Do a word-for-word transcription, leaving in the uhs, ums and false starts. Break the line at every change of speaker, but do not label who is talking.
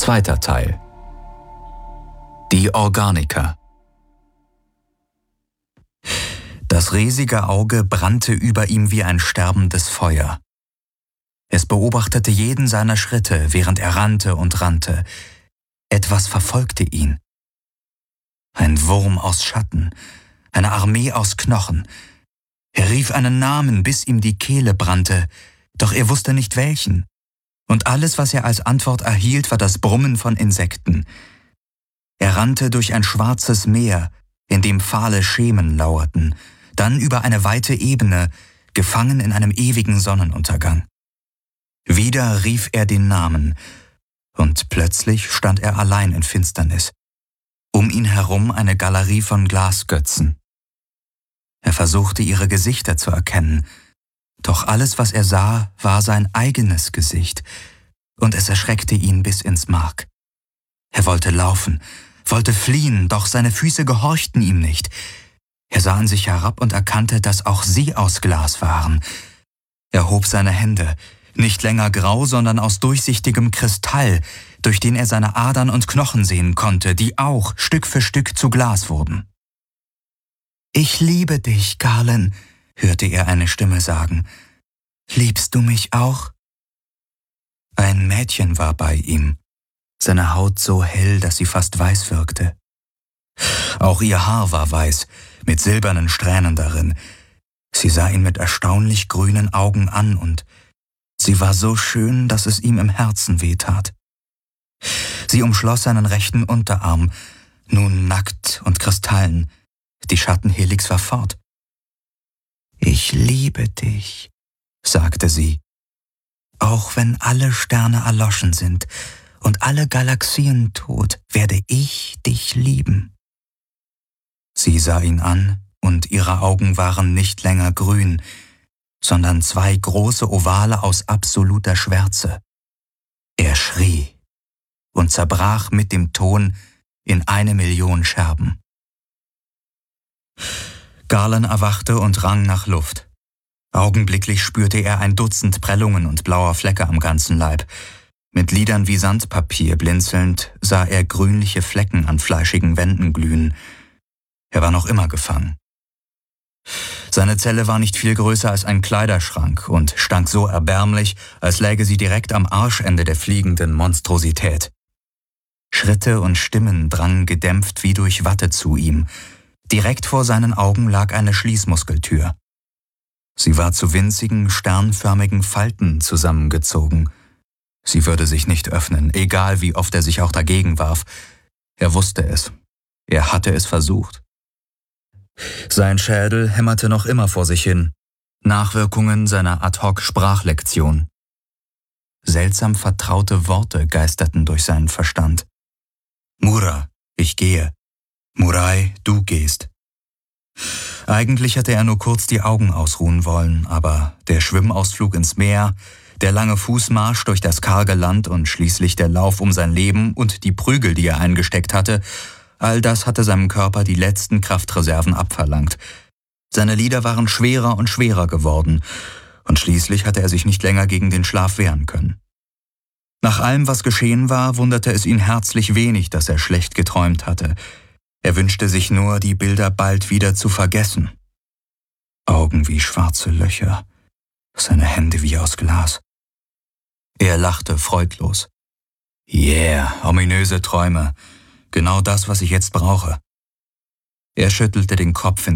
Zweiter Teil. Die Organiker. Das riesige Auge brannte über ihm wie ein sterbendes Feuer. Es beobachtete jeden seiner Schritte, während er rannte und rannte. Etwas verfolgte ihn. Ein Wurm aus Schatten, eine Armee aus Knochen. Er rief einen Namen, bis ihm die Kehle brannte, doch er wusste nicht welchen. Und alles, was er als Antwort erhielt, war das Brummen von Insekten. Er rannte durch ein schwarzes Meer, in dem fahle Schemen lauerten, dann über eine weite Ebene, gefangen in einem ewigen Sonnenuntergang. Wieder rief er den Namen, und plötzlich stand er allein in Finsternis. Um ihn herum eine Galerie von Glasgötzen. Er versuchte, ihre Gesichter zu erkennen, doch alles, was er sah, war sein eigenes Gesicht, und es erschreckte ihn bis ins Mark. Er wollte laufen, wollte fliehen, doch seine Füße gehorchten ihm nicht. Er sah an sich herab und erkannte, dass auch sie aus Glas waren. Er hob seine Hände, nicht länger grau, sondern aus durchsichtigem Kristall, durch den er seine Adern und Knochen sehen konnte, die auch Stück für Stück zu Glas wurden. »Ich liebe dich, Garlen«, hörte er eine Stimme sagen. »Liebst du mich auch?« Ein Mädchen war bei ihm, seine Haut so hell, dass sie fast weiß wirkte. Auch ihr Haar war weiß, mit silbernen Strähnen darin. Sie sah ihn mit erstaunlich grünen Augen an und sie war so schön, dass es ihm im Herzen wehtat. Sie umschloss seinen rechten Unterarm, nun nackt und kristalln. Die Schattenhelix war fort. »Ich liebe dich«, sagte sie. »Auch wenn alle Sterne erloschen sind und alle Galaxien tot, werde ich dich lieben.« Sie sah ihn an, und ihre Augen waren nicht länger grün, sondern zwei große Ovale aus absoluter Schwärze. Er schrie und zerbrach mit dem Ton in eine Million Scherben. Garlen erwachte und rang nach Luft. Augenblicklich spürte er ein Dutzend Prellungen und blauer Flecke am ganzen Leib. Mit Lidern wie Sandpapier blinzelnd sah er grünliche Flecken an fleischigen Wänden glühen. Er war noch immer gefangen. Seine Zelle war nicht viel größer als ein Kleiderschrank und stank so erbärmlich, als läge sie direkt am Arschende der fliegenden Monstrosität. Schritte und Stimmen drangen gedämpft wie durch Watte zu ihm. Direkt vor seinen Augen lag eine Schließmuskeltür. Sie war zu winzigen, sternförmigen Falten zusammengezogen. Sie würde sich nicht öffnen, egal wie oft er sich auch dagegen warf. Er wusste es. Er hatte es versucht. Sein Schädel hämmerte noch immer vor sich hin. Nachwirkungen seiner Ad-hoc-Sprachlektion. Seltsam vertraute Worte geisterten durch seinen Verstand. »Mura, ich gehe. Murai, du gehst.« Eigentlich hätte er nur kurz die Augen ausruhen wollen, aber der Schwimmausflug ins Meer, der lange Fußmarsch durch das karge Land und schließlich der Lauf um sein Leben und die Prügel, die er eingesteckt hatte, all das hatte seinem Körper die letzten Kraftreserven abverlangt. Seine Lider waren schwerer und schwerer geworden, und schließlich hatte er sich nicht länger gegen den Schlaf wehren können. Nach allem, was geschehen war, wunderte es ihn herzlich wenig, dass er schlecht geträumt hatte. Er wünschte sich nur, die Bilder bald wieder zu vergessen. Augen wie schwarze Löcher, seine Hände wie aus Glas. Er lachte freudlos. »Yeah, ominöse Träume. Genau das, was ich jetzt brauche.« Er schüttelte den Kopf in